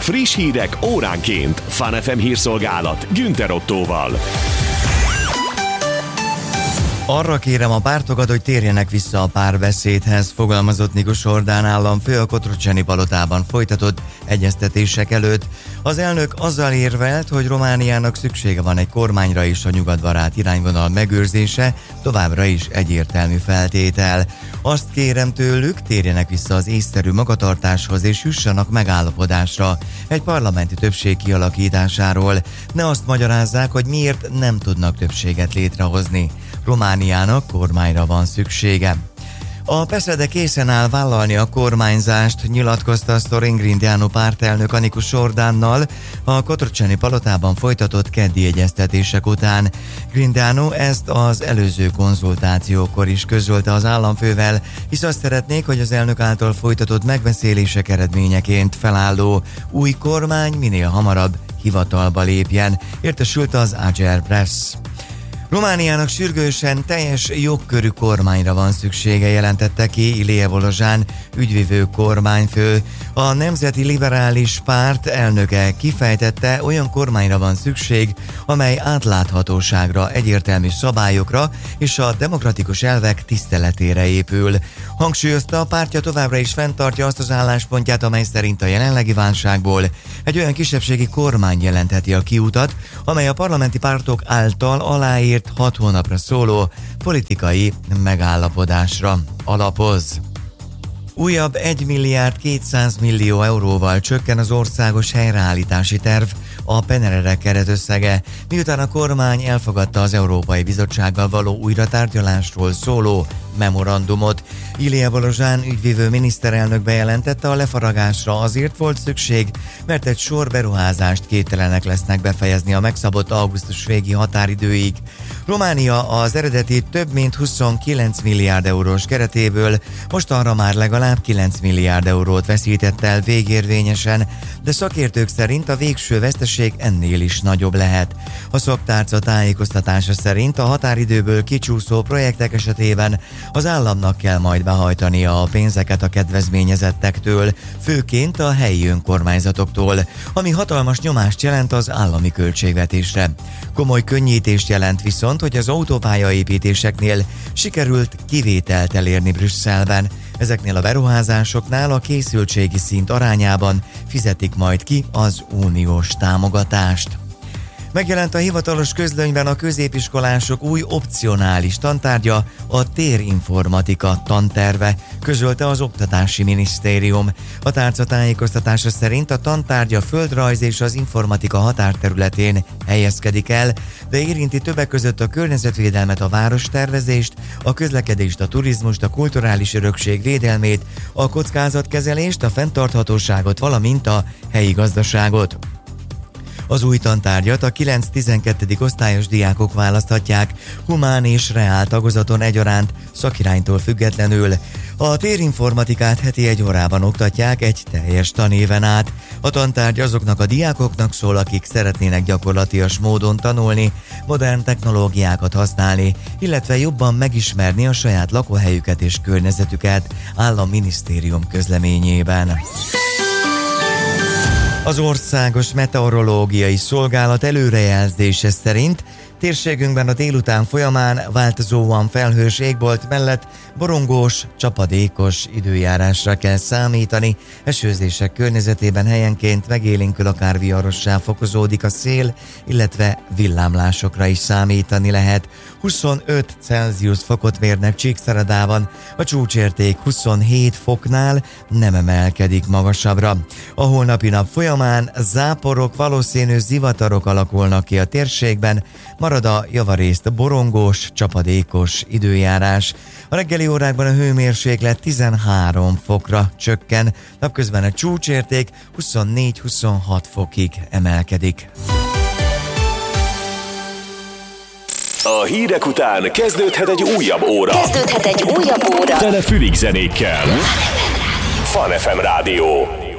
Friss hírek óránként. Fun FM hírszolgálat Günther Ottóval. Arra kérem a pártokat, hogy térjenek vissza a párbeszédhez, fogalmazott Nikus Orbán államfő a Cotroceni palotában folytatott egyeztetések előtt. Az elnök azzal érvelt, hogy Romániának szüksége van egy kormányra és a nyugatbarát irányvonal megőrzése továbbra is egyértelmű feltétel. Azt kérem tőlük, térjenek vissza az észszerű magatartáshoz és jussanak megállapodásra egy parlamenti többség kialakításáról. Ne azt magyarázzák, hogy miért nem tudnak többséget létrehozni. Romániának kormányra van szüksége. A PESZEDE készen áll vállalni a kormányzást, nyilatkozta Sorin Grindeanu pártelnök Nikus Orbánnal a Cotroceni palotában folytatott keddi egyeztetések után. Grindeanu ezt az előző konzultációkor is közölte az államfővel, hisz azt szeretnék, hogy az elnök által folytatott megbeszélések eredményeként felálló új kormány minél hamarabb hivatalba lépjen, értesült az Ager Press. Romániának sürgősen teljes jogkörű kormányra van szüksége, jelentette ki Ilie Volozsán ügyvivő kormányfő. A Nemzeti Liberális Párt elnöke kifejtette, olyan kormányra van szükség, amely átláthatóságra, egyértelmű szabályokra és a demokratikus elvek tiszteletére épül. Hangsúlyozta, a pártja továbbra is fenntartja azt az álláspontját, amely szerint a jelenlegi válságból egy olyan kisebbségi kormány jelentheti a kiutat, amely a parlamenti pártok által aláírt 6 hónapra szóló politikai megállapodásra alapoz. Újabb 1 milliárd 200 millió euróval csökken az országos helyreállítási terv, a PNRR keretösszege, miután a kormány elfogadta az Európai Bizottsággal való újratárgyalásról szóló memorandumot. Ilie Volozsán ügyvivő miniszterelnök bejelentette, a lefaragásra azért volt szükség, mert egy sor beruházást képtelenek lesznek befejezni a megszabott augusztus végi határidőig. Románia az eredeti több mint 29 milliárd eurós keretéből mostanra már legalább 9 milliárd eurót veszített el végérvényesen, de szakértők szerint a végső veszteség ennél is nagyobb lehet. A szaktárca tájékoztatása szerint a határidőből kicsúszó projektek esetében az államnak kell majd behajtania a pénzeket a kedvezményezettektől, főként a helyi önkormányzatoktól, ami hatalmas nyomást jelent az állami költségvetésre. Komoly könnyítést jelent viszont, hogy az autópályaépítéseknél sikerült kivételt elérni Brüsszelben. Ezeknél a beruházásoknál a készültségi szint arányában fizetik majd ki az uniós támogatást. Megjelent a hivatalos közlönyben a középiskolások új opcionális tantárgya, a térinformatika tanterve, közölte az Oktatási Minisztérium. A tárca tájékoztatása szerint a tantárgya földrajz és az informatika határterületén helyezkedik el, de érinti többek között a környezetvédelmet, a várostervezést, a közlekedést, a turizmust, a kulturális örökség védelmét, a kockázatkezelést, a fenntarthatóságot, valamint a helyi gazdaságot. Az új tantárgyat a 9-12. osztályos diákok választhatják, humán és reál tagozaton egyaránt, szakiránytól függetlenül. A térinformatikát heti 1 órában oktatják egy teljes tanéven át. A tantárgy azoknak a diákoknak szól, akik szeretnének gyakorlatias módon tanulni, modern technológiákat használni, illetve jobban megismerni a saját lakóhelyüket és környezetüket, áll a minisztérium közleményében. Az Országos Meteorológiai Szolgálat előrejelzése szerint térségünkben a délután folyamán változóan felhős égbolt mellett borongós, csapadékos időjárásra kell számítani. Esőzések környezetében helyenként megélénkül, akár viharossá fokozódik a szél, illetve villámlásokra is számítani lehet. 25 Celsius fokot mérnek Csíkszeredában, a csúcsérték 27 foknál nem emelkedik magasabbra. A holnapi nap folyamán záporok, valószínű zivatarok alakulnak ki a térségben, marad a javarészt borongós, csapadékos időjárás. A reggeli órákban a hőmérséklet 13 fokra csökken, napközben a csúcsérték 24-26 fokig emelkedik. A hírek után kezdődhet egy újabb óra. Tele fülig zenékkel. Fun FM Rádió.